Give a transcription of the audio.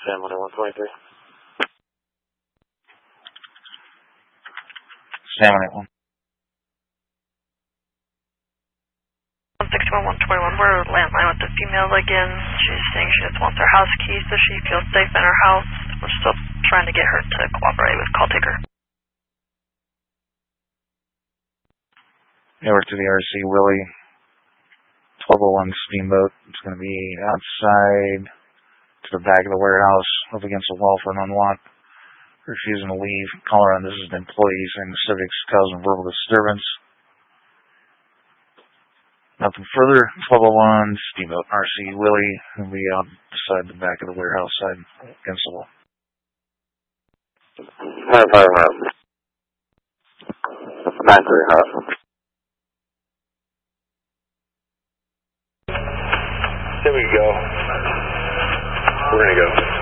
Sam 123. Sam 181. 161-121, we're landline with the female again. She's saying she just wants her house keys so she feels safe in her house. We're still trying to get her to cooperate with call taker. Over to the RC Willie, 1201 Steamboat. It's going to be outside to the back of the warehouse, up against the wall for an unlock. Refusing to leave. Caller on this is an employee saying the Civic's causing verbal disturbance. Nothing further. 1201 Steamboat RC Willie will be outside the back of the warehouse side against the wall. Here we go. We're going to go.